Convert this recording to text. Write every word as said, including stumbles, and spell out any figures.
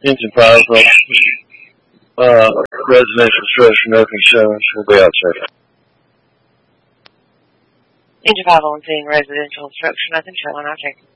Engine five, uh, residential structure, no concerns. We'll be outside. Engine five on scene, residential structure, nothing showing. I'll check.